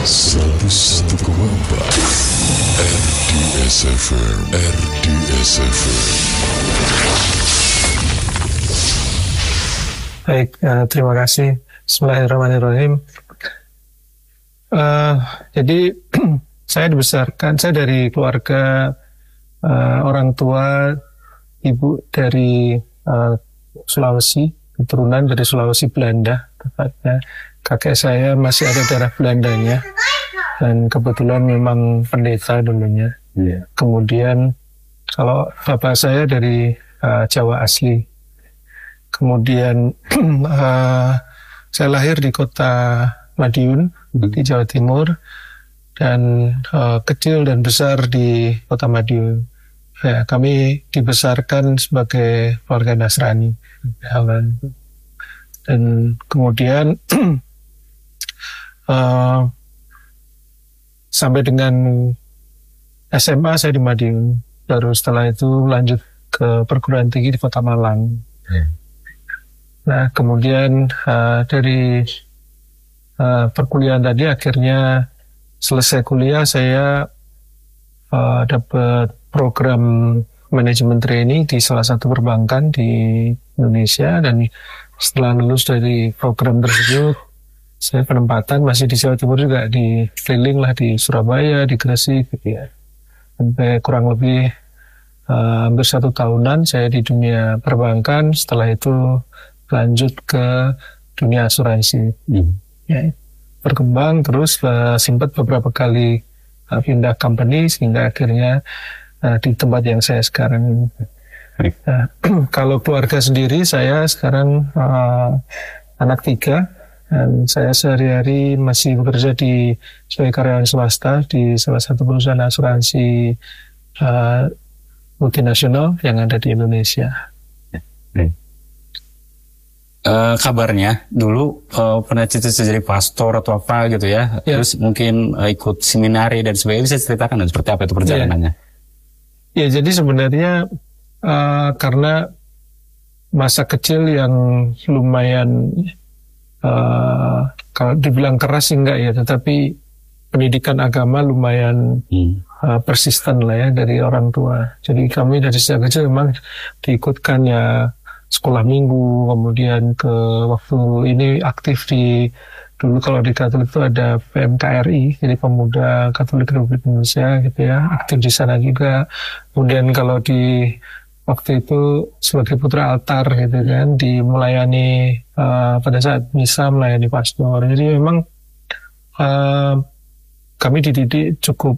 101,4 RDS FM. Baik, terima kasih. Bismillahirrahmanirrahim. Jadi saya dari keluarga orang tua ibu dari Sulawesi, keturunan dari Sulawesi Belanda, tepatnya. Kakek saya masih ada darah Belandanya dan kebetulan memang pendeta dulunya. Yeah. Kemudian kalau bapak saya dari Jawa asli. Kemudian saya lahir di kota Madiun di Jawa Timur dan kecil dan besar di kota Madiun. Ya, kami dibesarkan sebagai keluarga Nasrani. Dan kemudian sampai dengan SMA saya di Madiun. Baru setelah itu lanjut ke perguruan tinggi di Kota Malang. Nah, kemudian dari perkuliahan tadi akhirnya selesai kuliah saya dapat program manajemen training di salah satu perbankan di Indonesia, dan setelah lulus dari program tersebut saya penempatan masih di Jawa Timur juga, di keliling lah di Surabaya, di Gresik gitu ya. Sampai kurang lebih hampir 1 tahunan saya di dunia perbankan. Setelah itu lanjut ke dunia asuransi. Ya, berkembang terus, sempat beberapa kali pindah company sehingga akhirnya di tempat yang saya sekarang. Kalau keluarga sendiri, saya sekarang anak 3. Dan saya sehari-hari masih bekerja sebagai karyawan swasta di salah satu perusahaan asuransi multinasional yang ada di Indonesia. Kabarnya dulu pernah cita-cita jadi pastor atau apa gitu ya. Terus mungkin ikut seminari dan sebagainya. Bisa ceritakan seperti apa itu perjalanannya? Ya, jadi sebenarnya karena masa kecil yang lumayan kalau dibilang keras sih enggak ya, tetapi pendidikan agama lumayan persisten lah ya dari orang tua. Jadi kami dari sejak kecil memang diikutkan ya sekolah minggu, kemudian ke waktu ini aktif dulu kalau di Katolik itu ada PMKRI, jadi Pemuda Katolik Republik Indonesia gitu ya, aktif di sana juga. Kemudian kalau di waktu itu sebagai putra altar gitu kan, melayani pada saat misa melayani pastor. Jadi memang kami dididik cukup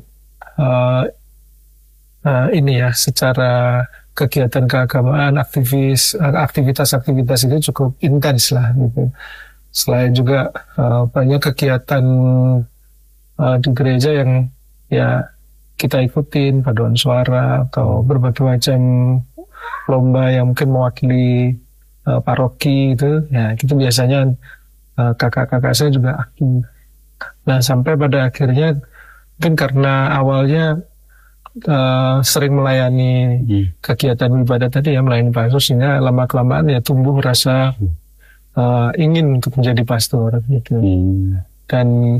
ini ya, secara kegiatan keagamaan, aktivitas itu cukup intens lah gitu. Selain juga banyak kegiatan di gereja yang ya kita ikutin, paduan suara atau berbagai macam lomba yang mungkin mewakili paroki gitu. Ya, itu biasanya kakak-kakak saya juga aktif. Nah, sampai pada akhirnya mungkin karena awalnya sering melayani kegiatan ibadah tadi ya, melayani pastor, sehingga lama-kelamaan ya tumbuh rasa ingin untuk menjadi pastor gitu. Dan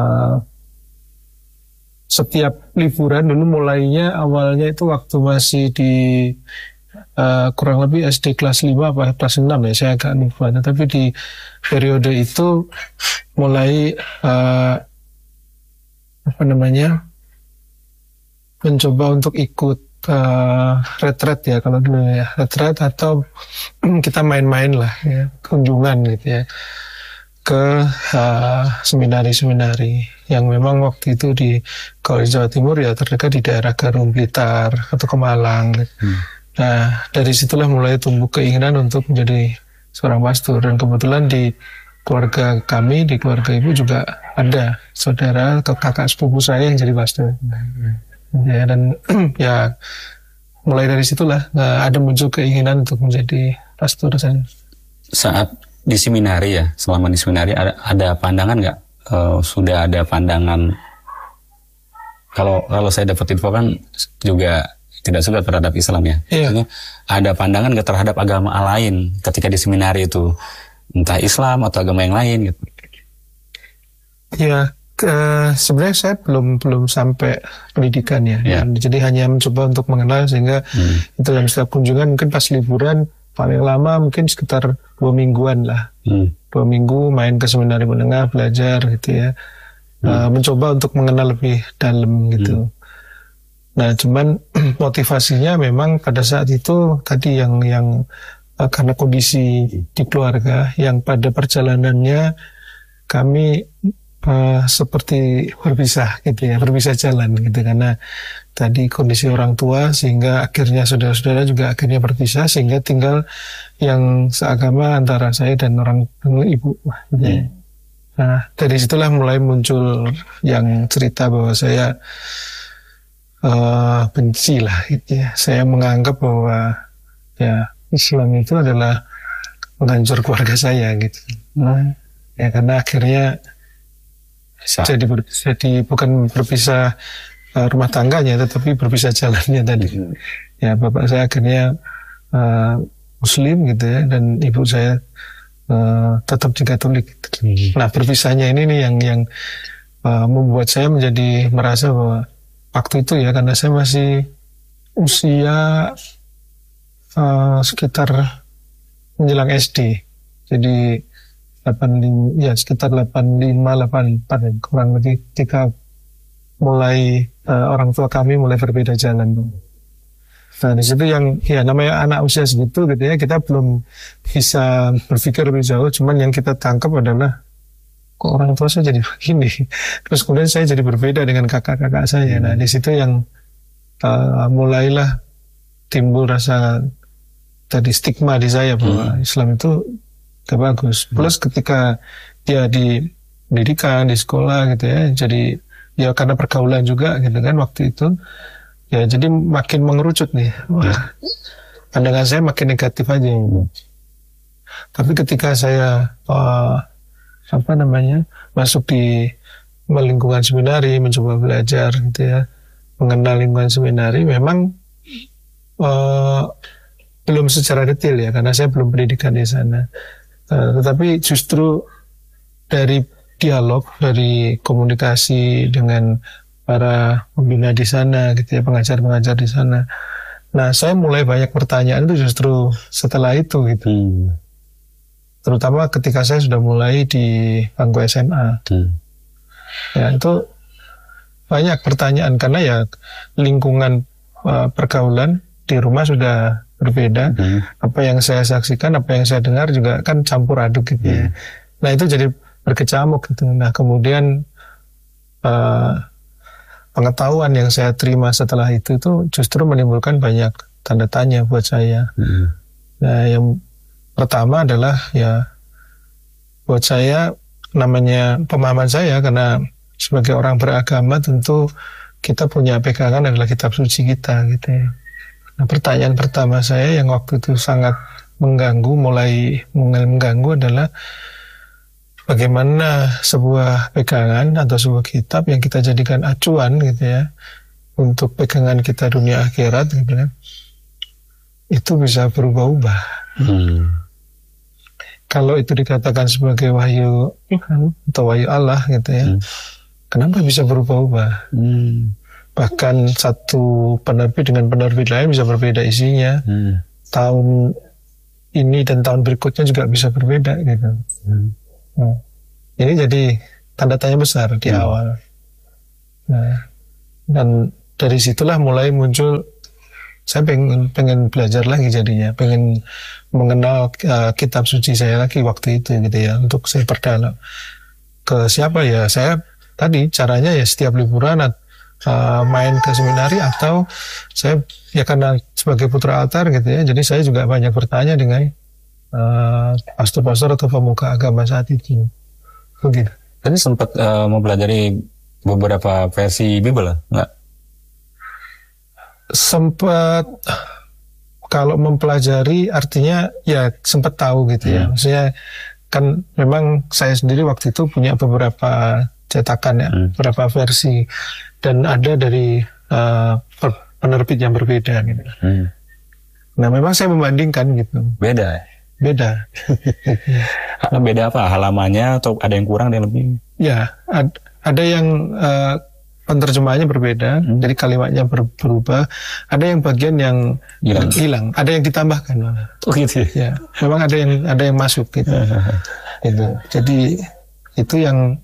setiap liburan dulu mulainya awalnya itu waktu masih di kurang lebih SD kelas 5 apa kelas 6 ya, saya agak lupa. Tapi di periode itu mulai mencoba untuk ikut retret ya, kalau dulu ya retret, atau kita main-main lah ya, kunjungan gitu ya ke seminari-seminari yang memang waktu itu kalau di Jawa Timur ya terdekat di daerah Garung, Blitar atau ke Malang. Nah, dari situlah mulai tumbuh keinginan untuk menjadi seorang pastor, dan kebetulan di keluarga kami, di keluarga ibu juga ada saudara atau kakak sepupu saya yang jadi pastor. Ya, dan ya mulai dari situlah ada muncul keinginan untuk menjadi pastor saya. Saat di seminari ya, selama di seminari ada pandangan nggak? Sudah ada pandangan? Kalau saya dapat info kan juga tidak suka terhadap Islam ya. Maksudnya ada pandangan nggak terhadap agama lain ketika di seminari itu, entah Islam atau agama yang lain gitu? Ya, Sebenarnya saya belum sampai pendidikan ya. Yeah. Jadi hanya mencoba untuk mengenal sehingga itu dalam setiap kunjungan mungkin pas liburan paling lama mungkin sekitar 2 mingguan lah. 2 minggu main ke seminari menengah belajar gitu ya. Mencoba untuk mengenal lebih dalam gitu. Nah cuman motivasinya memang pada saat itu tadi yang karena kondisi di keluarga yang pada perjalanannya kami seperti berpisah gitu ya, berpisah jalan gitu karena tadi kondisi orang tua sehingga akhirnya saudara-saudara juga akhirnya berpisah sehingga tinggal yang seagama antara saya dan orang ibu. Nah dari situlah mulai muncul yang cerita bahwa saya benci lah gitu ya. Saya menganggap bahwa ya Islam itu adalah menghancur keluarga saya gitu. Ya karena akhirnya jadi bukan berpisah rumah tangganya tetapi berpisah jalannya tadi. Ya bapak saya akhirnya Muslim gitu ya dan ibu saya tetap di Katolik. Nah berpisahnya ini nih yang membuat saya menjadi merasa bahwa waktu itu ya karena saya masih usia sekitar menjelang SD. Jadi sekitar 85-84 kurang lebih ketika mulai orang tua kami mulai berbeda jalan. Nah di situ yang ya namanya anak usia segitu gitu ya kita belum bisa berpikir lebih jauh. Cuman yang kita tangkap adalah kok orang tua saya jadi begini. Terus kemudian saya jadi berbeda dengan kakak-kakak saya. Nah di situ yang mulailah timbul rasa tadi stigma di saya bahwa Islam itu gak bagus. Plus ketika dia di pendidikan, di sekolah gitu ya, jadi ya karena pergaulan juga gitu kan waktu itu, ya jadi makin mengerucut nih. Wah, pandangan saya makin negatif aja. Tapi ketika saya masuk di lingkungan seminari, mencoba belajar gitu ya, mengenal lingkungan seminari, memang belum secara detail ya, karena saya belum pendidikan di sana. Tetapi justru dari dialog, dari komunikasi dengan para pembina di sana, gitu ya, pengajar-pengajar di sana. Nah, saya mulai banyak pertanyaan itu justru setelah itu, gitu. Terutama ketika saya sudah mulai di bangku SMA. Ya, itu banyak pertanyaan karena ya lingkungan pergaulan di rumah sudah berbeda. Apa yang saya saksikan, apa yang saya dengar juga kan campur aduk gitu ya. Nah itu jadi berkecamuk gitu. Nah kemudian pengetahuan yang saya terima setelah itu justru menimbulkan banyak tanda tanya buat saya. Nah yang pertama adalah ya buat saya namanya pemahaman saya karena sebagai orang beragama tentu kita punya pegangan adalah kitab suci kita gitu ya. Nah, pertanyaan pertama saya yang waktu itu sangat mulai mengganggu adalah bagaimana sebuah pegangan atau sebuah kitab yang kita jadikan acuan gitu ya untuk pegangan kita dunia akhirat gitu ya, itu bisa berubah-ubah. Kalau itu dikatakan sebagai wahyu Tuhan atau wahyu Allah gitu ya, kenapa bisa berubah-ubah? Bahkan satu penerbit dengan penerbit lain bisa berbeda isinya. Tahun ini dan tahun berikutnya juga bisa berbeda gitu. Nah, ini jadi tanda tanya besar di awal. Nah, dan dari situlah mulai muncul saya pengen belajar lagi jadinya, pengen mengenal kitab suci saya lagi waktu itu gitu ya, untuk saya perdalam. Ke siapa ya? Saya tadi caranya ya setiap liburan main ke seminari atau saya ya karena sebagai putra altar gitu ya, jadi saya juga banyak bertanya dengan pastor-pastor atau pemuka agama saat itu. Begitu. Tadi sempat mempelajari beberapa versi Bible nggak? Sempat, kalau mempelajari artinya ya sempat tahu gitu ya. Maksudnya kan memang saya sendiri waktu itu punya beberapa cetakan ya, beberapa versi. Dan ada dari penerbit yang berbeda gitu. Nah memang saya membandingkan gitu. Beda. Beda. Beda apa? Halamannya atau ada yang kurang, ada yang lebih? Ya, Ada yang penerjemahannya berbeda, jadi kalimatnya berubah. Ada yang bagian yang hilang, ada yang ditambahkan. Oh gitu. Ya, memang ada yang masuk gitu. Gitu. Jadi itu yang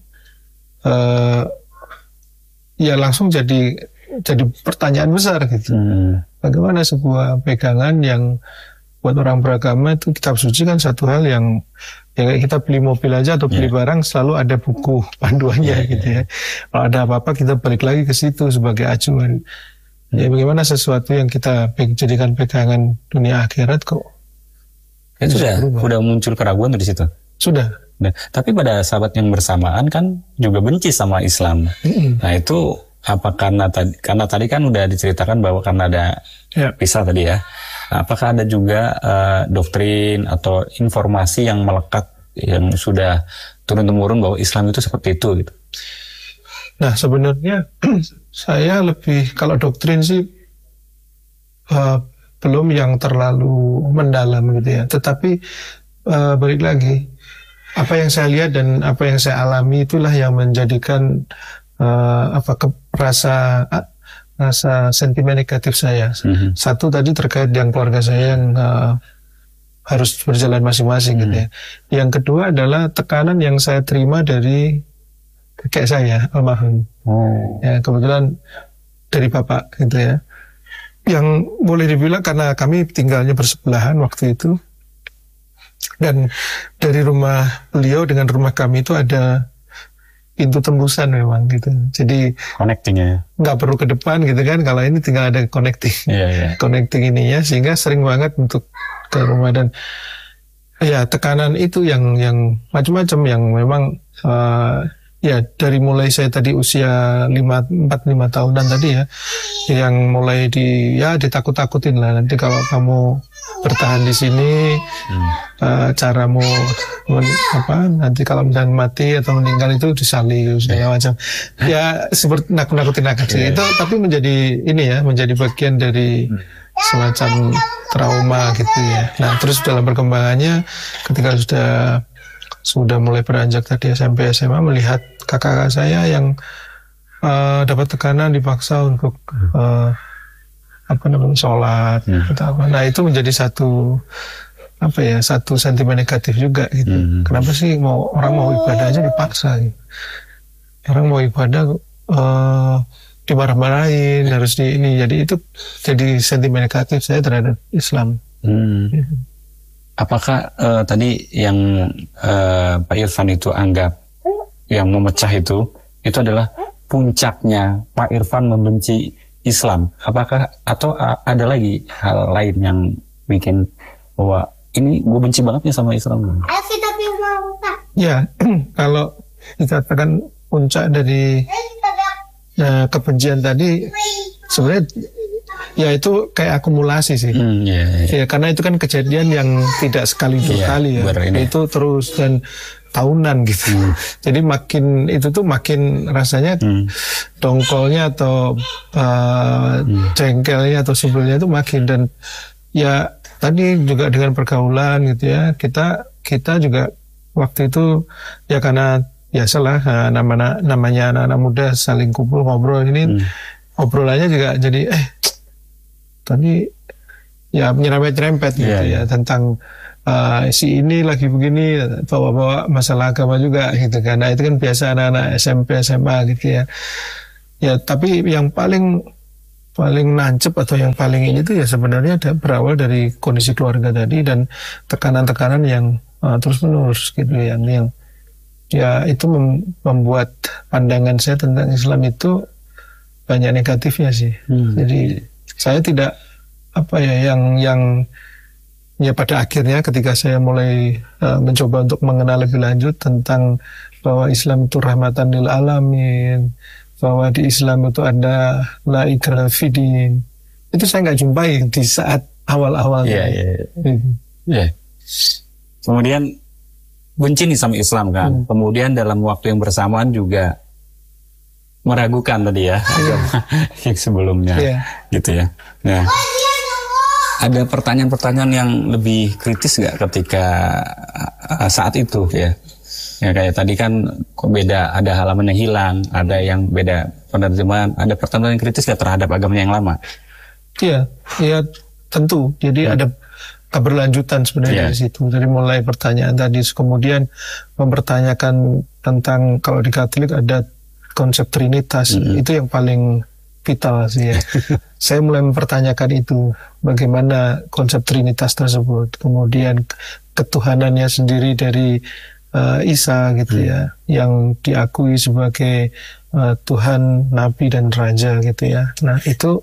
ya langsung jadi pertanyaan besar gitu. Bagaimana sebuah pegangan yang buat orang beragama itu kitab suci kan satu hal yang ya kita beli mobil aja atau beli barang selalu ada buku panduannya gitu ya. Kalau ada apa-apa kita balik lagi ke situ sebagai acuan. Ya bagaimana sesuatu yang kita jadikan pegangan dunia akhirat kok sudah muncul keraguan di situ. Sudah. Nah, tapi pada sahabat yang bersamaan kan juga benci sama Islam. Nah itu apa karena tadi kan udah diceritakan bahwa karena ada pisah tadi ya. Apakah ada juga doktrin atau informasi yang melekat yang sudah turun-temurun bahwa Islam itu seperti itu gitu? Nah sebenarnya saya lebih kalau doktrin sih belum yang terlalu mendalam gitu ya. Tetapi balik lagi apa yang saya lihat dan apa yang saya alami itulah yang menjadikan rasa sentimen negatif saya. Satu tadi terkait yang keluarga saya yang harus berjalan masing-masing gitu ya. Yang kedua adalah tekanan yang saya terima dari kakek saya almarhum. Ya kebetulan dari bapak gitu ya. Yang boleh dibilang karena kami tinggalnya bersebelahan waktu itu. Dan dari rumah beliau dengan rumah kami itu ada pintu tembusan memang gitu. Jadi connectingnya nggak perlu ke depan gitu kan. Kalau ini tinggal ada connecting, connecting ininya sehingga sering banget untuk ke rumah dan ya tekanan itu yang macam-macam yang memang ya dari mulai saya tadi usia 4-5 tahunan tadi ya, yang mulai ditakut-takutin lah nanti kalau kamu bertahan di sini caramu nanti kalau misalnya mati atau meninggal itu disalib segala macam ya seperti nakut-nakutin itu tapi menjadi bagian dari semacam trauma gitu ya. Nah terus dalam perkembangannya ketika sudah mulai beranjak tadi SMP SMA melihat kakak saya yang dapat tekanan dipaksa untuk sholat atau apa. Nah itu menjadi satu sentimen negatif juga gitu. Kenapa sih orang mau ibadah aja dipaksa gitu. Orang mau ibadah dimarah-marahin harus jadi itu jadi sentimen negatif saya terhadap Islam. Apakah tadi yang Pak Irfan itu anggap yang memecah itu adalah puncaknya Pak Irfan membenci Islam? Apakah atau ada lagi hal lain yang bikin bahwa ini gue benci banget nih sama Islam? Ya, kalau dikatakan puncak dari kebencian tadi sebenarnya ya itu kayak akumulasi sih. Ya karena itu kan kejadian yang tidak sekali dua kali ya. Itu terus dan tahunan gitu. Jadi makin rasanya dongkolnya atau jengkelnya atau sebelnya itu makin dan ya tadi juga dengan pergaulan gitu ya. Kita juga waktu itu ya karena biasalah namanya anak-anak muda saling kumpul ngobrol ini obrolannya juga jadi tadi ya nyerempet gitu ya tentang si ini lagi begini bawa-bawa masalah agama juga gitu kan. Nah itu kan biasa anak-anak SMP SMA gitu ya. Ya tapi yang paling nancep atau yang paling ini tuh ya sebenarnya berawal dari kondisi keluarga tadi dan tekanan-tekanan yang terus menerus gitu yang ya itu membuat pandangan saya tentang Islam itu banyak negatifnya sih. Jadi saya tidak yang ya pada akhirnya ketika saya mulai mencoba untuk mengenal lebih lanjut tentang bahwa Islam itu rahmatan lil alamin, bahwa di Islam itu ada la ikraha fid-din, itu saya nggak jumpai di saat awal-awal. Kemudian benci nih sama Islam kan. Kemudian dalam waktu yang bersamaan juga meragukan tadi ya yang sebelumnya gitu ya. Nah, ada pertanyaan-pertanyaan yang lebih kritis nggak ketika saat itu ya? Ya kayak tadi kan kok beda, ada halaman yang hilang, ada yang beda penerjemahan, ada pertentangan kritis gak terhadap agama yang lama? Iya, ya tentu. Jadi ada keberlanjutan sebenarnya di situ. Dari mulai pertanyaan tadi, kemudian mempertanyakan tentang kalau di Katolik ada konsep Trinitas, itu yang paling vital sih ya. Saya mulai mempertanyakan itu, bagaimana konsep Trinitas tersebut, kemudian ketuhanannya sendiri dari Isa gitu ya, yang diakui sebagai Tuhan, Nabi dan Raja gitu ya. Nah itu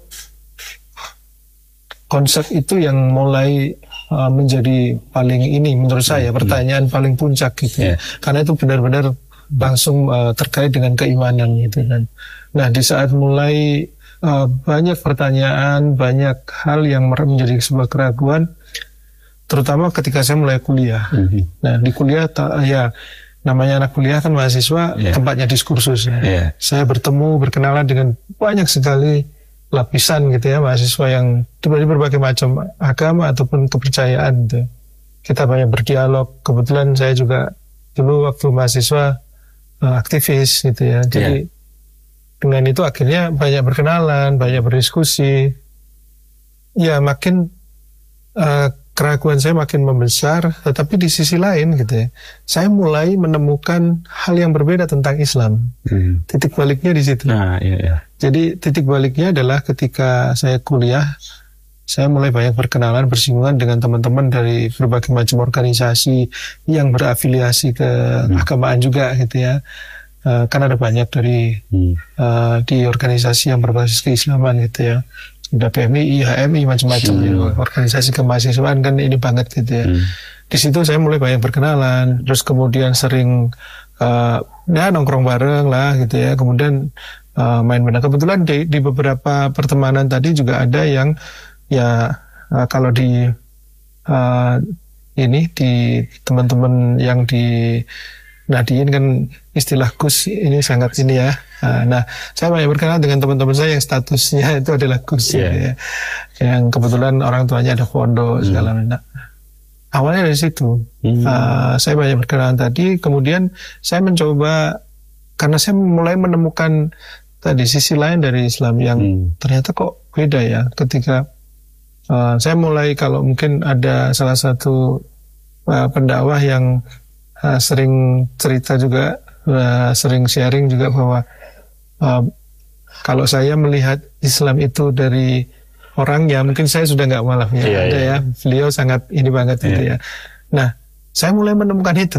konsep itu yang mulai menjadi paling ini menurut saya pertanyaan paling puncak gitu ya. Karena itu benar-benar langsung terkait dengan keimanan gitu kan. Nah di saat mulai banyak pertanyaan, banyak hal yang menjadi sebuah keraguan, terutama ketika saya mulai kuliah. Nah di kuliah ya namanya anak kuliah kan mahasiswa, tempatnya diskursus ya. Saya berkenalan dengan banyak sekali lapisan gitu ya, mahasiswa yang dari berbagai macam agama ataupun kepercayaan gitu. Kita banyak berdialog. Kebetulan saya juga dulu waktu mahasiswa aktivis gitu ya. Jadi dengan itu akhirnya banyak berkenalan, banyak berdiskusi. Ya makin keraguan saya makin membesar, tetapi di sisi lain gitu ya, saya mulai menemukan hal yang berbeda tentang Islam. Titik baliknya di situ. Jadi titik baliknya adalah ketika saya kuliah, saya mulai banyak berkenalan, bersinggungan dengan teman-teman dari berbagai macam organisasi yang berafiliasi ke agamaan juga gitu ya. Kan ada banyak dari di organisasi yang berbasis keislaman gitu ya. Ada PMI, HMI, macam-macam organisasi kemahasiswaan kan ini banget gitu ya. Di situ saya mulai banyak berkenalan, terus kemudian sering ya nongkrong bareng lah gitu ya. Kemudian main bareng. Kebetulan di beberapa pertemanan tadi juga ada yang ya kalau di ini di teman-teman yang di Nadiin kan istilah Gus ini sangat ini ya. Nah, saya banyak berkenalan dengan teman-teman saya yang statusnya itu adalah Gus ya. Yang kebetulan orang tuanya ada pondok segala macam. Awalnya dari situ. Saya banyak berkenalan tadi, kemudian saya mencoba karena saya mulai menemukan tadi sisi lain dari Islam yang ternyata kok beda ya. Ketika saya mulai kalau mungkin ada salah satu pendakwah yang sering cerita juga, sering sharing juga bahwa kalau saya melihat Islam itu dari orangnya, mungkin saya sudah nggak malah ya. Beliau sangat ini banget gitu ya. Nah, saya mulai menemukan itu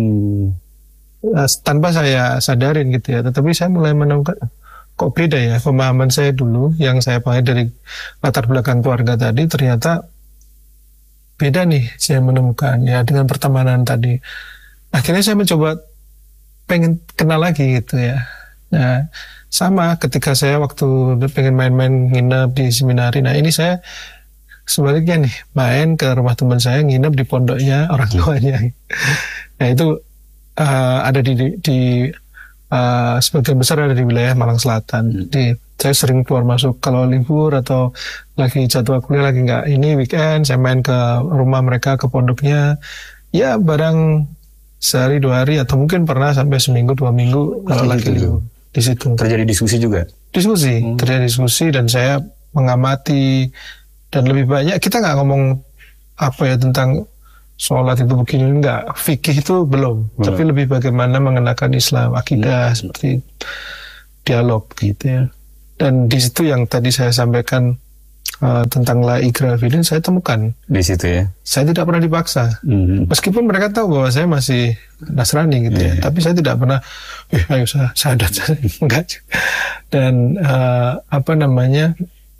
tanpa saya sadarin gitu ya. Tetapi saya mulai menemukan kok beda ya pemahaman saya dulu yang saya pahami dari latar belakang keluarga tadi, ternyata beda nih saya menemukan ya dengan pertemanan tadi. Akhirnya saya mencoba pengen kenal lagi gitu ya. Nah, sama ketika saya waktu pengen main-main nginep di seminari. Nah, ini saya sebaliknya nih, main ke rumah teman saya, nginep di pondoknya orang tuanya. Nah, itu ada di sebagian besar ada di wilayah Malang Selatan. Saya sering keluar masuk kalau libur atau lagi jadwal kuliah lagi nggak ini weekend, saya main ke rumah mereka, ke pondoknya. Ya, barang sehari 2 hari atau mungkin pernah sampai seminggu 2 minggu kalau lagi libur di situ. Terjadi diskusi juga. Terjadi diskusi dan saya mengamati, dan lebih banyak kita nggak ngomong apa ya tentang sholat itu begini, enggak, fikih itu belum. Tapi lebih bagaimana mengenakan Islam, akidah seperti dialog gitu ya. Dan di situ yang tadi saya sampaikan tentang la ikraha fid din saya temukan di situ ya. Saya tidak pernah dipaksa, meskipun mereka tahu bahwa saya masih Nasrani gitu ya. Tapi saya tidak pernah, ayo syahadat enggak. Dan apa namanya,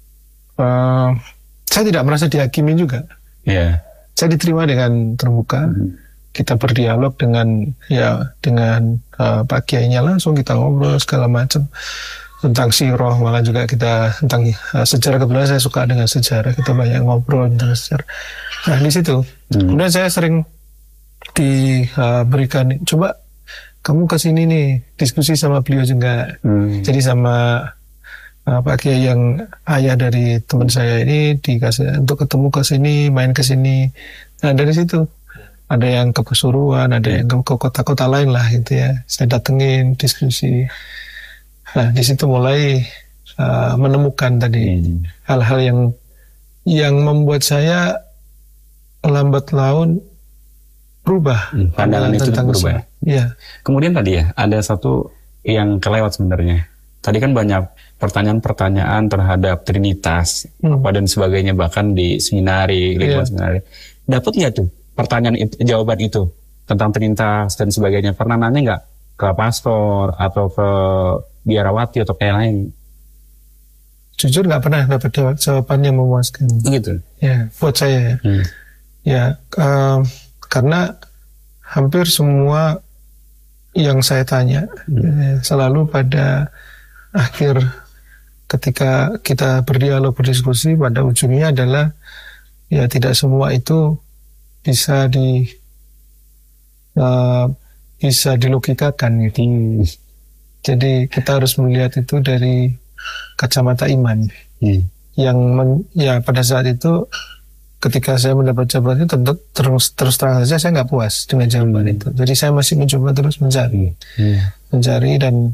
saya tidak merasa dihakimi juga. Saya diterima dengan terbuka. Kita berdialog dengan Pak Kiainya, langsung kita ngobrol segala macam tentang sirah, malah juga kita tentang sejarah. Kebetulan saya suka dengan sejarah, kita banyak ngobrol tentang sejarah. Nah, di situ kemudian saya sering diberikan, coba kamu kesini nih diskusi sama beliau juga. Jadi sama Pak Kiai yang ayah dari teman saya ini dikasih untuk ketemu ke sini, main ke sini. Nah, dari situ ada yang ke Pasuruan, ada yang ke kota-kota lain lah gitu ya. Saya datengin diskusi. Nah di situ mulai menemukan tadi hal-hal yang membuat saya lambat laun berubah. Pandangan itu berubah. Iya. Kemudian tadi ya ada satu yang kelewat sebenarnya. Tadi kan banyak pertanyaan-pertanyaan terhadap Trinitas apa dan sebagainya, bahkan di seminari, lingkungan seminari. Dapat nggak tuh pertanyaan itu, jawaban itu tentang Trinitas dan sebagainya? Pernah nanya nggak ke pastor atau ke biarawati atau kayak lain? Jujur nggak pernah dapat jawaban yang memuaskan. Gitu. Ya, buat saya. Ya, karena hampir semua yang saya tanya selalu pada akhir ketika kita berdialog berdiskusi, pada ujungnya adalah ya tidak semua itu bisa dilogikakan gitu. Jadi kita harus melihat itu dari kacamata iman. Ya pada saat itu ketika saya mendapat jawaban itu tentu terus terang saja saya nggak puas dengan jawaban itu. Jadi saya masih mencoba terus mencari dan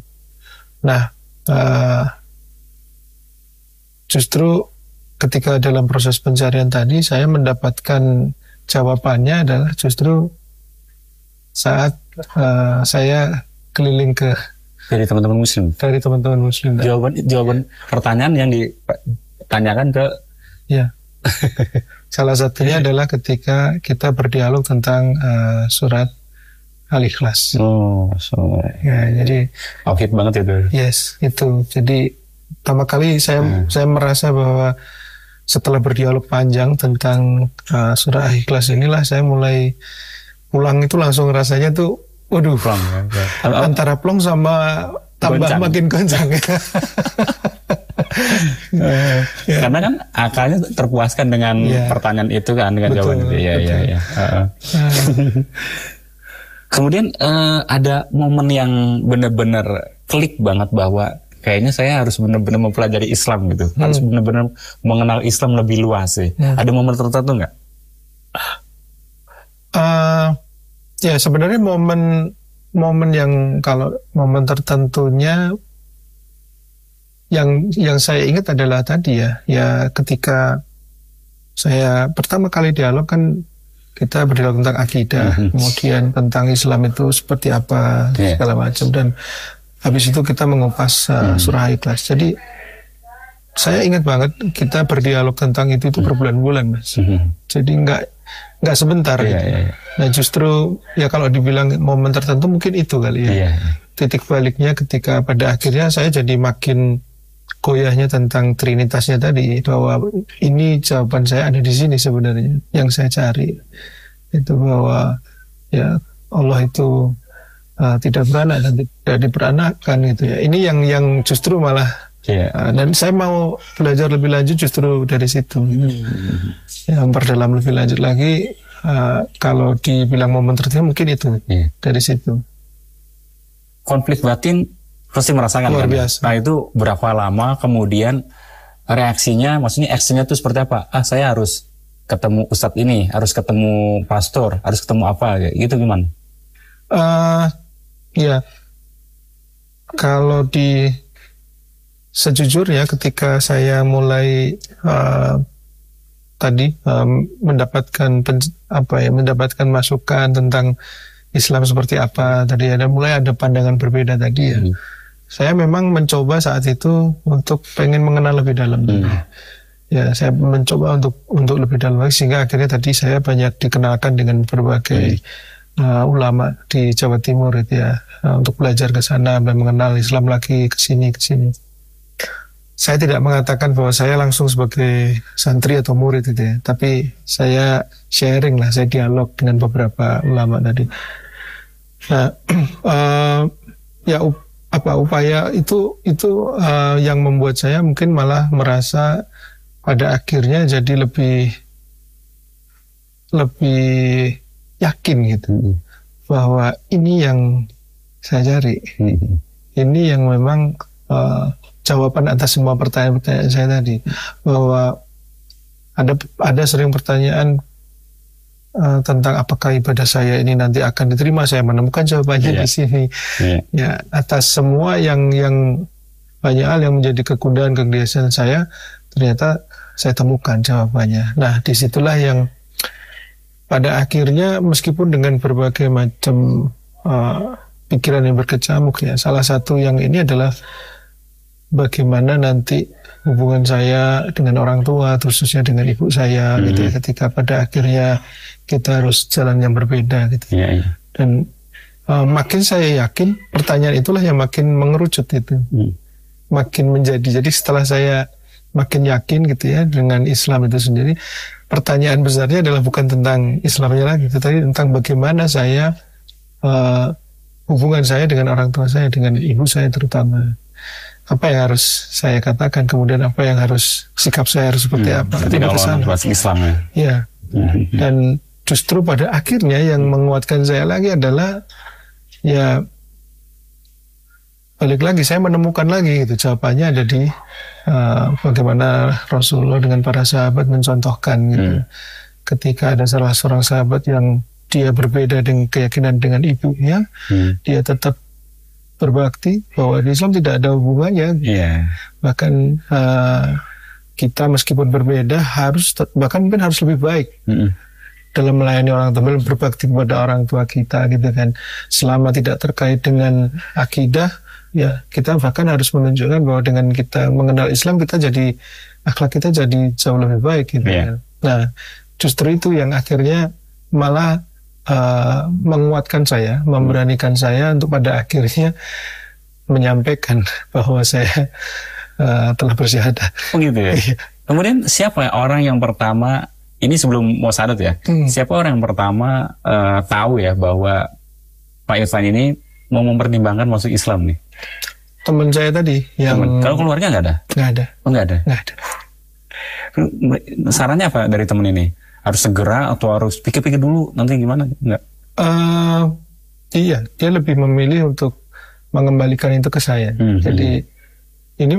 justru ketika dalam proses pencarian tadi saya mendapatkan jawabannya adalah justru saat saya keliling dari teman-teman muslim. Jawaban pertanyaan yang ditanyakan ke salah satunya adalah ketika kita berdialog tentang surat Al-Ikhlas. Ya, jadi hit banget itu. Yes, itu. Jadi pertama kali saya merasa bahwa setelah berdialog panjang tentang surah Al-Ikhlas inilah saya mulai pulang itu langsung rasanya tuh waduh, plong, antara plong sama tambah goncang. Makin goncang. Karena kan akalnya terpuaskan dengan pertanyaan itu kan, dengan jawaban itu. Ya. Kemudian ada momen yang benar-benar klik banget bahwa kayaknya saya harus benar-benar mempelajari Islam gitu, harus benar-benar mengenal Islam lebih luas sih. Ada momen tertentu nggak? Ya sebenarnya momen yang kalau momen tertentunya yang saya ingat adalah tadi ya ketika saya pertama kali dialog kan kita berdialog tentang akidah, kemudian tentang Islam itu seperti apa segala macam, dan habis itu kita mengupas surah Ikhlas. Jadi saya ingat banget kita berdialog tentang itu berbulan-bulan, Mas. Jadi nggak sebentar gitu. Nah justru ya kalau dibilang momen tertentu mungkin itu kali ya. Titik baliknya ketika pada akhirnya saya jadi makin goyahnya tentang Trinitasnya tadi, bahwa ini jawaban saya ada di sini sebenarnya yang saya cari, itu bahwa ya Allah itu tidak beranak dan tidak diperanakan gitu ya. Ini yang justru malah dan saya mau belajar lebih lanjut justru dari situ. Yang memperdalam lebih lanjut lagi, kalau dibilang momen tertentu mungkin itu dari situ. Konflik batin pasti merasakan luar kan? Biasa. Nah itu berapa lama kemudian reaksinya, maksudnya actionnya itu seperti apa? Saya harus ketemu ustadz ini, harus ketemu pastor, harus ketemu apa, kayak gitu gimana? Ya kalau sejujurnya ketika saya mulai mendapatkan masukan tentang Islam seperti apa tadi, mulai ada pandangan berbeda tadi ya. Saya memang mencoba saat itu untuk pengen mengenal lebih dalam. Ya, saya mencoba untuk lebih dalam lagi, sehingga akhirnya tadi saya banyak dikenalkan dengan berbagai ulama di Jawa Timur itu ya, untuk belajar ke sana dan mengenal Islam lagi ke sini. Saya tidak mengatakan bahwa saya langsung sebagai santri atau murid itu ya, tapi saya sharing lah, saya dialog dengan beberapa ulama tadi. Nah, upaya itu yang membuat saya mungkin malah merasa pada akhirnya jadi lebih yakin gitu bahwa ini yang saya cari, ini yang memang jawaban atas semua pertanyaan-pertanyaan saya tadi. Bahwa ada sering pertanyaan, tentang apakah ibadah saya ini nanti akan diterima, saya menemukan jawabannya di sini. Ya, atas semua yang banyak hal yang menjadi kegundahan kegelisahan saya, ternyata saya temukan jawabannya. Nah, disitulah yang pada akhirnya meskipun dengan berbagai macam pikiran yang berkecamuk ya, salah satu yang ini adalah bagaimana nanti hubungan saya dengan orang tua, khususnya dengan ibu saya, gitu ya, ketika pada akhirnya kita harus jalan yang berbeda, gitu. Dan makin saya yakin, pertanyaan itulah yang makin mengerucut itu, makin menjadi. Jadi setelah saya makin yakin, gitu ya, dengan Islam itu sendiri, pertanyaan besarnya adalah bukan tentang Islamnya lagi, tetapi tentang bagaimana saya hubungan saya dengan orang tua saya, dengan ibu saya terutama. Apa yang harus saya katakan, kemudian apa yang harus, sikap saya harus seperti apa. Tidak lawan Islam ya. Ya. Dan justru pada akhirnya yang menguatkan saya lagi adalah ya balik lagi, saya menemukan lagi gitu jawabannya ada di bagaimana Rasulullah dengan para sahabat mencontohkan gitu. Ketika ada salah seorang sahabat yang dia berbeda dengan keyakinan dengan ibunya, dia tetap berbakti, bahwa di Islam tidak ada hubungannya. Bahkan kita meskipun berbeda bahkan mungkin harus lebih baik dalam melayani orang tua, berbakti kepada orang tua kita, gitu kan. Selama tidak terkait dengan akidah, ya kita bahkan harus menunjukkan bahwa dengan kita mengenal Islam, kita jadi akhlak kita jadi jauh lebih baik, gitu kan. Nah, justru itu yang akhirnya malah menguatkan saya, memberanikan saya untuk pada akhirnya menyampaikan bahwa saya telah bersyahadat. Oh gitu ya. Kemudian siapa orang yang pertama, ini sebelum mau syahadat ya, siapa orang yang pertama tahu ya bahwa Pak Irfan ini mau mempertimbangkan masuk Islam nih? Teman saya tadi. Kalau keluarga nggak ada? Nggak ada. Oh nggak ada. Nggak ada. Sarannya apa dari teman ini? Harus segera atau harus pikir-pikir dulu nanti gimana? Enggak. Iya, dia lebih memilih untuk mengembalikan itu ke saya. Jadi ini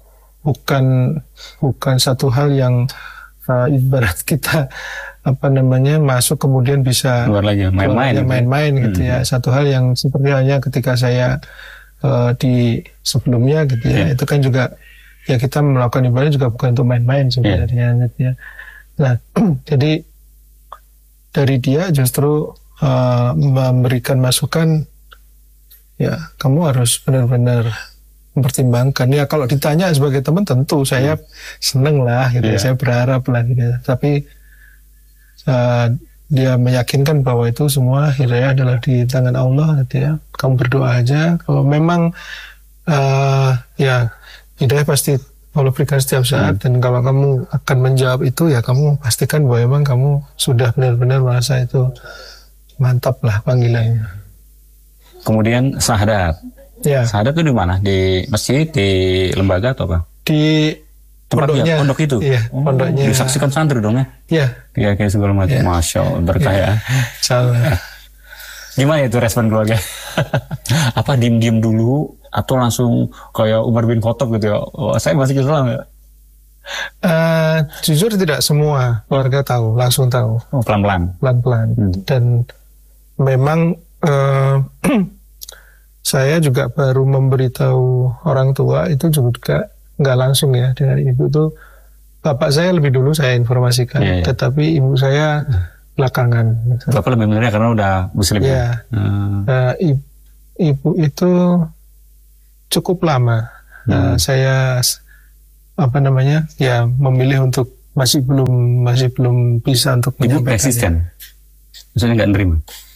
bukan satu hal yang ibarat kita masuk kemudian bisa keluar lagi main-main gitu ya. Satu hal yang seperti halnya ketika saya di sebelumnya gitu ya. Itu kan juga ya kita melakukan ibadah juga bukan untuk main-main sebenarnya gitu ya. Nah, jadi dari dia justru memberikan masukan, ya kamu harus benar-benar mempertimbangkan. Ya kalau ditanya sebagai teman tentu saya seneng lah, gitu ya, saya berharap lah, gitu. Tapi dia meyakinkan bahwa itu semua hidayah adalah di tangan Allah, gitu ya. Kamu berdoa aja. Kalau memang ya hidayah pasti Allah berikan setiap saat, dan kalau kamu akan menjawab itu, ya kamu pastikan bahwa memang kamu sudah benar-benar merasa itu mantap lah panggilannya. Kemudian syahadat. Ya. Syahadat itu di mana? Di masjid, di lembaga atau apa? Di pondoknya. Pondok itu? Iya, pondoknya. Disaksikan santri dong ya? Iya. Iya, kayak segala macam. Ya. Masya Allah, berkah ya. Salah. Gimana itu respon keluarga? Apa diem-diem dulu atau langsung kayak Umar bin Khattab gitu ya? Oh, saya masih Islam ya? Jujur tidak semua keluarga tahu, langsung tahu. Oh, pelan-pelan. Dan memang saya juga baru memberitahu orang tua itu juga nggak langsung ya. Dengan ibu tuh, bapak saya lebih dulu saya informasikan, tetapi ibu saya belakangan. Bapak lebih menerima karena udah muslim ya? Ibu itu cukup lama. Saya memilih untuk masih belum bisa untuk menyampaikan. Ibu resisten? Maksudnya nggak nerima?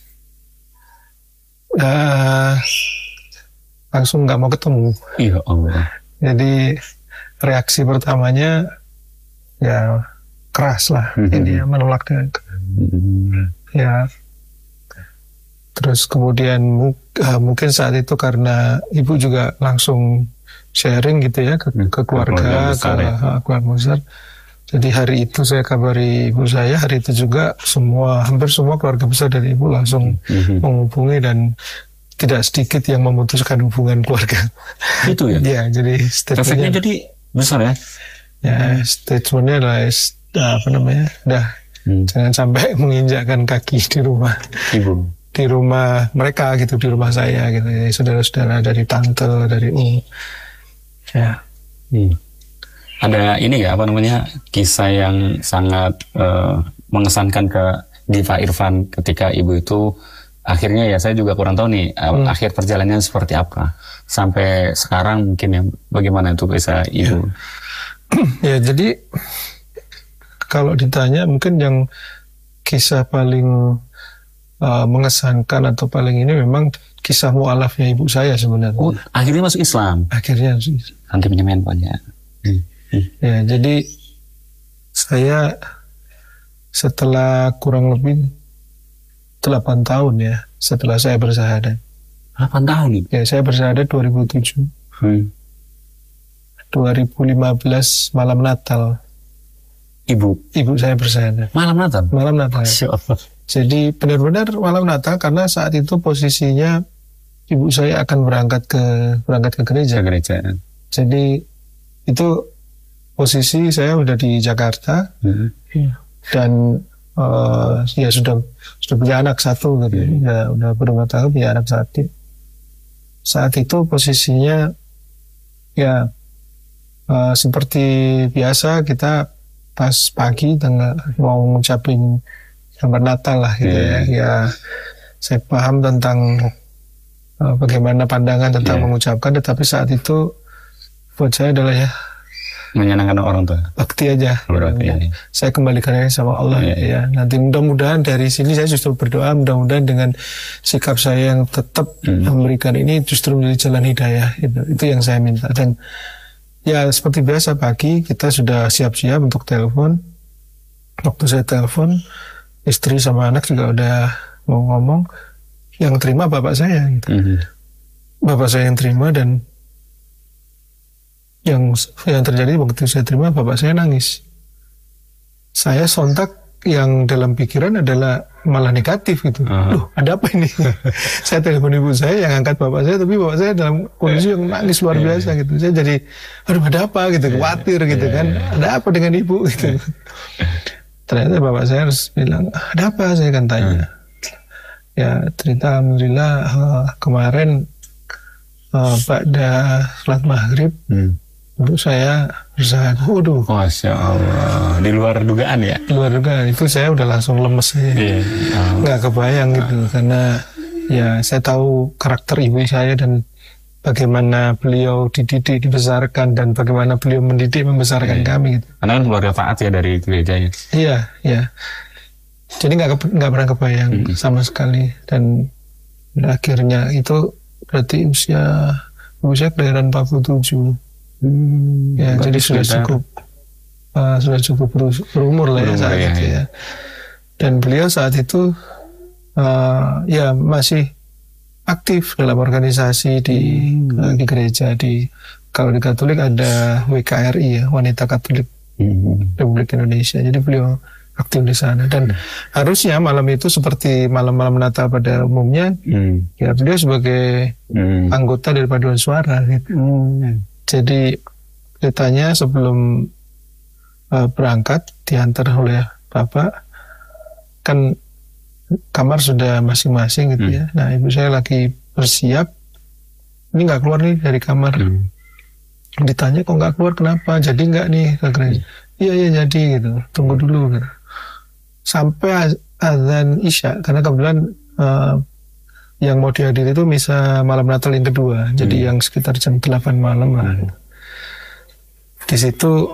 Langsung nggak mau ketemu. Iya Allah. Jadi reaksi pertamanya ya keras lah. Ini menolak dengan ya. Terus kemudian mungkin saat itu karena ibu juga langsung sharing gitu ya ke keluarga, keluarga besar. Jadi hari itu saya kabari ibu saya, hari itu juga hampir semua keluarga besar dari ibu langsung menghubungi, dan tidak sedikit yang memutuskan hubungan keluarga. Itu ya? Ya, jadi efeknya jadi besar ya? Ya, statementnya adalah udah Jangan sampai menginjakkan kaki di rumah Ibu. Di rumah mereka gitu, di rumah saya gitu. Saudara-saudara dari tante, dari ya. Ada ini nggak, apa namanya, kisah yang sangat mengesankan ke Diva Irfan ketika ibu itu akhirnya, ya saya juga kurang tahu nih akhir perjalanannya seperti apa sampai sekarang mungkin ya, bagaimana itu kisah ibu? Ya jadi kalau ditanya mungkin yang kisah paling mengesankan atau paling ini memang kisah mu'alafnya ibu saya sebenarnya. Akhirnya masuk Islam. Akhirnya masuk Islam. Nanti pinjam handphonenya. Ya, jadi saya setelah kurang lebih 8 tahun ya, setelah saya bersyahadat. 8 tahun? Ya, saya bersyahadat 2007. 2015 malam Natal. Ibu saya bersyahadat. Malam Natal? Malam Natal. Masya Allah. Jadi benar-benar malam Natal, karena saat itu posisinya ibu saya akan berangkat ke gereja. Jadi itu posisi saya udah di Jakarta dan ya sudah punya anak satu gitu. Ya, udah berumah tangga, punya anak satu. Saat itu posisinya ya seperti biasa, kita pas pagi mau ngucapin selamat Natal lah gitu ya. Ya saya paham tentang bagaimana pandangan tentang mengucapkan, tetapi saat itu buat saya adalah ya menyenangkan orang tua, bakti aja. Saya kembalikan aja sama Allah ya. Nanti mudah-mudahan dari sini saya justru berdoa, mudah-mudahan dengan sikap saya yang tetap memberikan ini justru menjadi jalan hidayah. Itu yang saya minta. Dan ya seperti biasa pagi kita sudah siap-siap untuk telepon. Waktu saya telepon, istri sama anak juga udah mau ngomong. Yang terima bapak saya gitu. Bapak saya yang terima, dan yang terjadi waktu saya terima, bapak saya nangis. Saya sontak yang dalam pikiran adalah malah negatif gitu. Loh, ada apa ini? Saya telepon ibu saya yang angkat bapak saya, tapi bapak saya dalam kondisi yang nangis luar biasa gitu. Saya jadi, aduh ada apa gitu, khawatir gitu kan. Ada apa dengan ibu gitu. Ternyata bapak saya harus bilang, ada apa? Saya kan tanya. Ya cerita, alhamdulillah kemarin pada sholat maghrib ibu saya bersyahadat. Waduh, Masya Allah, di luar dugaan ya? Di luar dugaan. Itu saya udah langsung lemes aja. Nggak kebayang gitu, karena ya saya tahu karakter ibu saya dan bagaimana beliau dididik, dibesarkan, dan bagaimana beliau mendidik, membesarkan kami gitu. Karena kan keluarga taat ya dari gereja ya? Iya, iya. Jadi nggak pernah kebayang sama sekali. Dan akhirnya itu berarti usia kelahiran 47. Ya, jadi sudah cukup berumur lah ya saat itu ya. Dan beliau saat itu ya masih aktif dalam organisasi di gereja. Kalau di Katolik ada WKRI ya, Wanita Katolik Republik Indonesia. Jadi beliau aktif di sana, dan harusnya malam itu seperti malam-malam Natal pada umumnya, ya beliau sebagai anggota dari paduan suara gitu. Jadi ceritanya sebelum berangkat diantar oleh bapak, kan kamar sudah masing-masing gitu ya. Nah ibu saya lagi bersiap, ini nggak keluar nih dari kamar. Ditanya kok nggak keluar, kenapa? Jadi nggak nih ke gereja? Iya jadi gitu. Tunggu dulu gitu. Sampai azan Isya, karena kebetulan yang mau dihadiri itu misa malam Natal yang kedua, jadi yang sekitar jam 8 malam lah. Di situ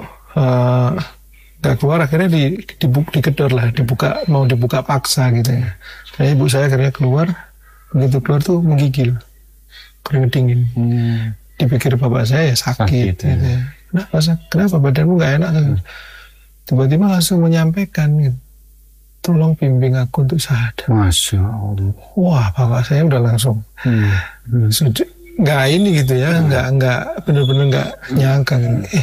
nggak keluar, akhirnya digedor lah, mau dibuka paksa gitu ya. Jadi ibu saya akhirnya keluar, begitu keluar tuh menggigil, keringet dingin. Dipikir bapak saya ya sakit gitu ya. Kenapa badanmu nggak enak? Tiba-tiba langsung menyampaikan gitu, tolong bimbing aku untuk syahadat. Masya Allah. Wah, bapak saya udah langsung nggak ini gitu ya, nggak bener-bener nggak nyangka.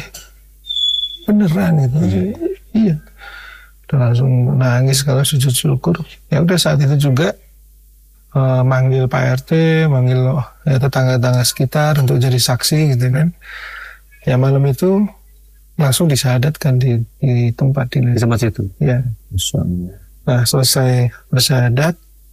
Beneran gitu. Iya. Udah langsung nangis, kalau sujud syukur. Ya udah saat itu juga manggil Pak RT, manggil tetangga-tetangga sekitar untuk jadi saksi gitu kan. Ya malam itu langsung disyahadatkan di tempat di tempat situ. Ya. Nah, selesai bersyahadat,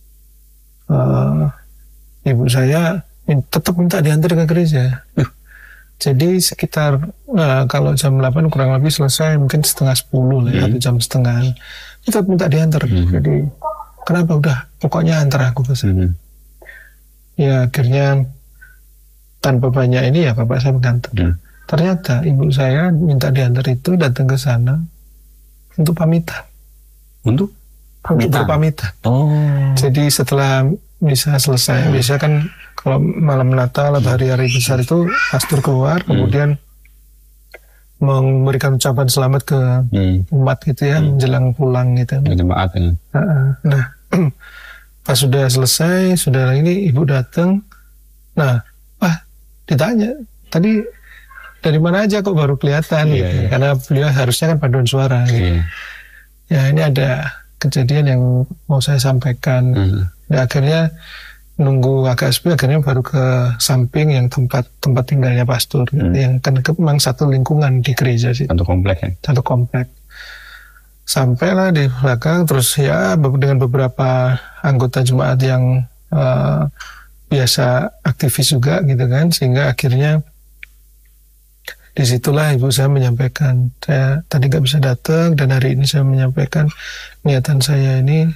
ibu saya tetap minta diantar ke gereja. Jadi sekitar kalau jam 8 kurang lebih selesai, mungkin setengah 10 lah, atau jam setengah, tetap minta diantar. Jadi kenapa, udah pokoknya antar aku ke sana. Ya akhirnya tanpa banyak ini ya bapak saya mengantar. Ternyata ibu saya minta diantar itu datang ke sana untuk pamitan. Untuk berpamitan. Oh. Jadi setelah misa selesai, biasa kan kalau malam Natal atau hari-hari besar itu pastor keluar, kemudian memberikan ucapan selamat ke umat gitu ya, menjelang pulang gitu. Jemaat ya. Nah, pas sudah selesai, sudah ini ibu datang. Nah, ditanya, tadi dari mana aja kok baru kelihatan gitu. Karena beliau harusnya kan paduan suara gitu. Ya ini ada kejadian yang mau saya sampaikan. Ya, akhirnya nunggu agak sepi, akhirnya baru ke samping yang tempat tinggalnya pastor gitu, yang kan memang satu lingkungan di gereja sih. Satu komplek ya? Satu komplek. Sampailah di belakang, terus ya dengan beberapa anggota jemaat yang biasa aktivis juga gitu kan, sehingga akhirnya disitulah ibu saya menyampaikan, saya tadi gak bisa datang dan hari ini saya menyampaikan niatan saya ini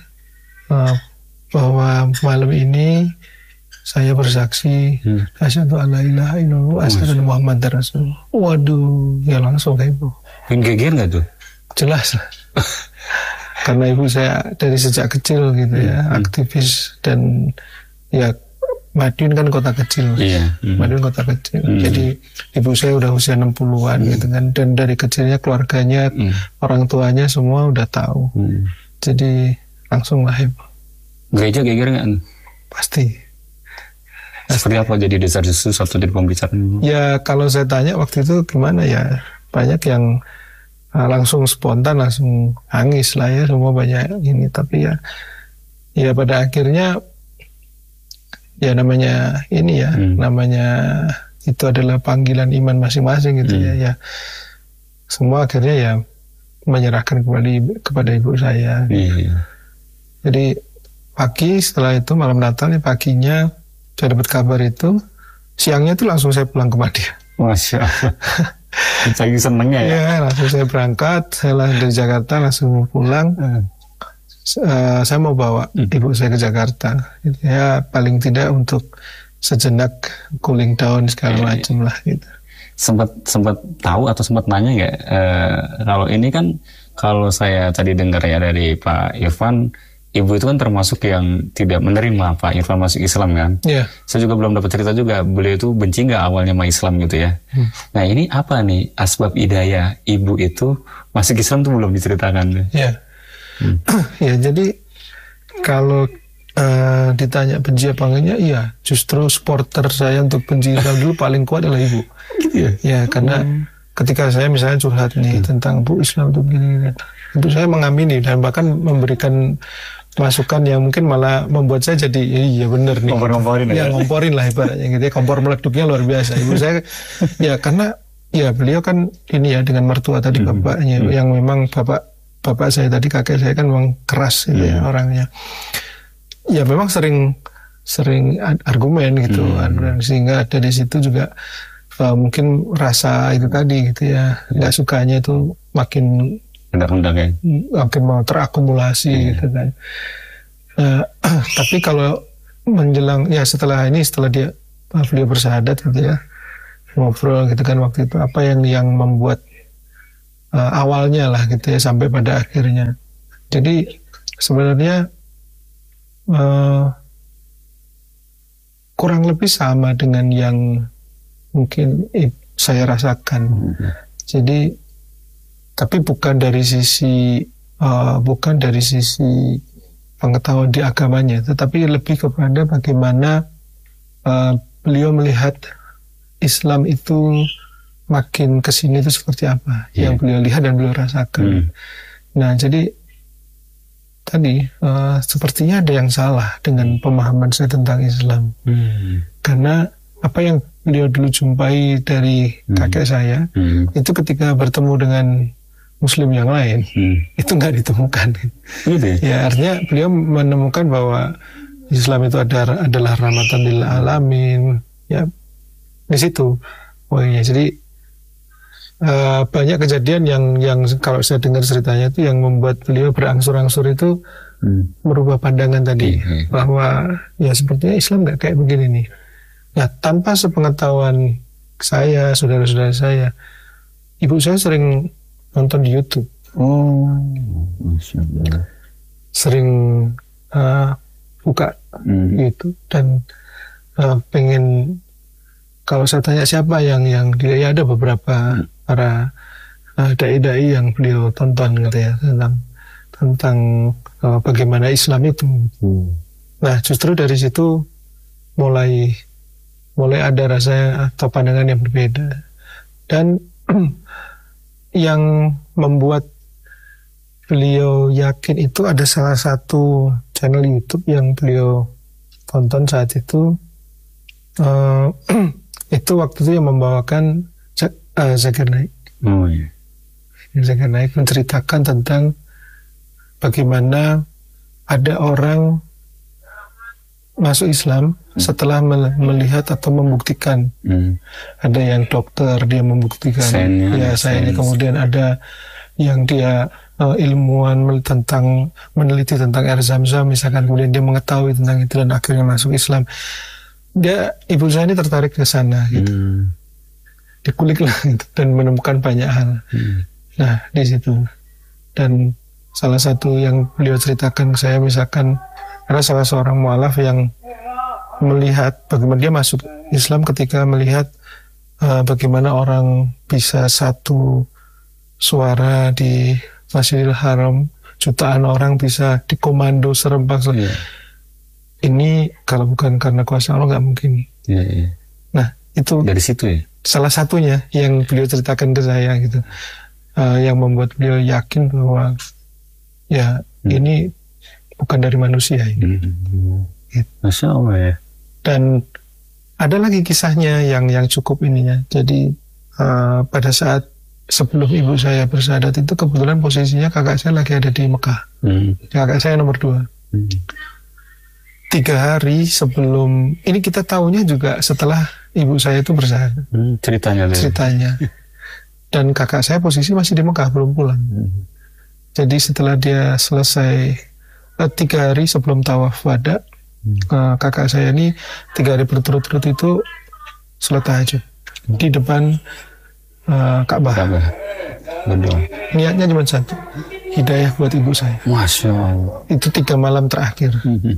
bahwa malam ini saya bersaksi asyhadu alla ilaha illallah asyhadu anna muhammadar rasulullah. Waduh, ya langsung kayak ibu. Geger nggak tuh? Jelas lah. Karena ibu saya dari sejak kecil gitu ya, aktivis, dan ya Madiun kan kota kecil. Madiun kota kecil. Jadi ibu saya udah usia 60-an gitu kan, dan dari kecilnya keluarganya, orang tuanya semua udah tahu. Jadi langsung lah ibu. Gereja geger nggak? Pasti. Seperti apa jadi desas-desus atau jadi pembicaraan? Ya kalau saya tanya waktu itu gimana ya, banyak yang langsung spontan, langsung nangis lah ya, semua banyak ini. Tapi ya pada akhirnya ya namanya ini ya, namanya itu adalah panggilan iman masing-masing gitu ya. Ya semua akhirnya ya menyerahkan kembali kepada ibu saya. Jadi pagi setelah itu malam Natal ya, paginya saya dapat kabar itu, siangnya itu langsung saya pulang ke Madia. Masya Allah. Saking senengnya ya. Ya langsung saya berangkat, saya dari Jakarta langsung pulang. Saya mau bawa ibu saya ke Jakarta. Ya paling tidak untuk sejenak cooling down segala macam lah gitu. Sempat tahu atau sempat nanya nggak? Kalau ini kan, kalau saya tadi dengar ya dari Pak Irfan, ibu itu kan termasuk yang tidak menerima Pak Irfan masuk Islam kan? Iya. Saya juga belum dapat cerita juga, beliau itu benci nggak awalnya sama Islam gitu ya. Nah ini apa nih asbab hidayah ibu itu masuk Islam tuh belum diceritakan. Iya. Ya jadi kalau ditanya benci apa enggaknya, iya justru supporter saya untuk benci Islam dulu paling kuat adalah ibu. Gitu ya? Ya karena ketika saya misalnya curhat nih tentang Bu Islam itu begini, ibu saya mengamini dan bahkan memberikan masukan yang mungkin malah membuat saya jadi iya benar nih. Ngomporin lah ibaratnya gitu ya. Kompor meleduknya luar biasa. Ibu saya ya karena ya beliau kan ini ya dengan mertua tadi bapaknya yang memang bapak saya tadi, kakek saya kan memang keras gitu ya orangnya. Ya memang sering argumen gitu, sehingga ada di situ juga mungkin rasa itu tadi gitu ya, nggak sukanya itu makin makin mau terakumulasi gitu kan. Tapi kalau menjelang ya setelah beliau bersyahadat gitu ya, ngobrol gitu kan waktu itu, apa yang membuat awalnya lah gitu ya sampai pada akhirnya. Jadi sebenarnya kurang lebih sama dengan yang mungkin saya rasakan. Jadi tapi bukan dari sisi pengetahuan di agamanya, tetapi lebih kepada bagaimana beliau melihat Islam itu makin kesini itu seperti apa yang beliau lihat dan beliau rasakan. Nah jadi tadi sepertinya ada yang salah dengan pemahaman saya tentang Islam, karena apa yang beliau dulu jumpai dari kakek saya itu ketika bertemu dengan Muslim yang lain itu nggak ditemukan. Ya artinya beliau menemukan bahwa Islam itu adalah rahmatan lil alamin. Ya di situ poinnya. Jadi banyak kejadian yang kalau saya dengar ceritanya itu yang membuat beliau berangsur-angsur itu merubah pandangan tadi bahwa ya sepertinya Islam nggak kayak begini nih. Nah tanpa sepengetahuan saya, saudara-saudara saya, ibu saya sering nonton di YouTube. Sering buka YouTube dan pengen, kalau saya tanya siapa yang dia, ya ada beberapa para dai-dai yang beliau tonton gitu ya tentang bagaimana Islam itu. Nah justru dari situ mulai ada rasa atau pandangan yang berbeda, dan yang membuat beliau yakin itu ada salah satu channel YouTube yang beliau tonton saat itu. Itu waktu itu yang membawakan Zakir Naik. Zakir Naik menceritakan tentang bagaimana ada orang masuk Islam setelah melihat atau membuktikan. Ada yang dokter, dia membuktikan saya. Kemudian ada yang dia ilmuwan meneliti tentang air Zam-Zam misalkan, kemudian dia mengetahui tentang itu dan akhirnya masuk Islam. Ibu saya ini tertarik ke sana gitu. Dikulik lah gitu, dan menemukan banyak hal. Nah di situ, dan salah satu yang beliau ceritakan ke saya misalkan, ada salah seorang mualaf yang melihat bagaimana dia masuk Islam ketika melihat bagaimana orang bisa satu suara di Masjidil Haram, jutaan orang bisa dikomando serempak. Ini kalau bukan karena kuasa Allah nggak mungkin. Nah itu dari situ ya. Salah satunya yang beliau ceritakan ke saya gitu, yang membuat beliau yakin bahwa ya ini bukan dari manusia ini. Masya Allah ya. Dan ada lagi kisahnya yang cukup ininya. Jadi pada saat sebelum ibu saya bersyahadat itu kebetulan posisinya kakak saya lagi ada di Mekah. Kakak saya nomor 2. 3 hari sebelum ini, kita tahunya juga setelah ibu saya itu bersyahadat. Ceritanya. Dan kakak saya posisi masih di Mekah, belum pulang. Jadi setelah dia selesai 3 hari sebelum tawaf wada, kakak saya ini 3 hari berturut-turut itu sholat tahajud di depan Ka'bah. Berdoa. Niatnya cuma satu, hidayah buat ibu saya. Masya Allah. Itu 3 malam terakhir.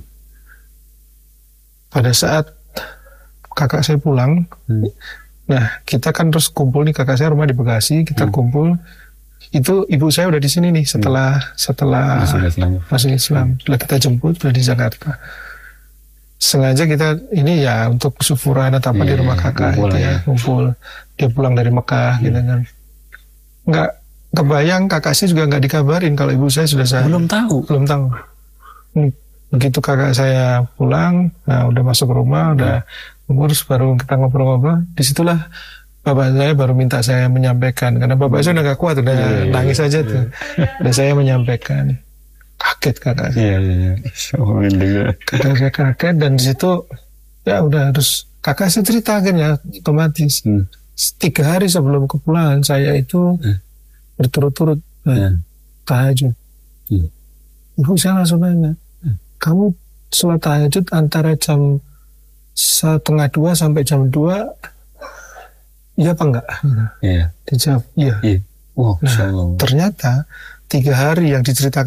Pada saat kakak saya pulang, nah kita kan terus kumpul nih, kakak saya rumah di Bekasi, kita kumpul. Itu ibu saya udah di sini nih setelah masuk Islam. Setelah kita jemput udah di Jakarta. Sengaja kita ini ya untuk syukuran atau apa di rumah kakak gitu ya, kumpul. Dia pulang dari Mekah gitu kan. Nggak kebayang, kakak saya juga nggak dikabarin kalau ibu saya sudah belum tahu. Begitu kakak saya pulang, nah udah masuk ke rumah, udah ngurus, baru kita ngobrol-ngobrol. Disitulah bapak saya baru minta saya menyampaikan, karena bapak saya udah gak kuat, udah nangis aja tuh. Dan saya menyampaikan, kaget kakak saya. Kakak saya kaget, dan disitu ya udah, terus kakak saya ceritakan ya otomatis. 3 hari sebelum kepulangan saya itu berturut-turut tahajud. Ibu saya langsung nanya, kamu sholat tahajud antara jam 1:30 sampai jam 2, iya apa enggak? Dijawab iya. Wow, nah, ternyata 3 hari yang diceritakan